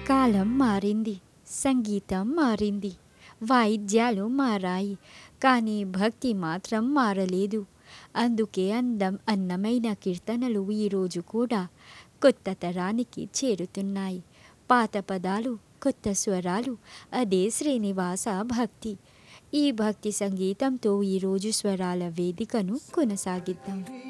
కాలం మారింది. సంగీతం మారింది. వాయిద్యాలు మారాయి. కానీ భక్తి మాత్రం మారలేదు. అందుకే అన్నమైన కీర్తనలు ఈరోజు కూడా కొత్త తరానికి చేరుతున్నాయి. పాత పదాలు, కొత్త స్వరాలు, అదే శ్రీనివాస భక్తి. ఈ భక్తి సంగీతంతో ఈరోజు స్వరాల వేదికను కొనసాగిద్దాం.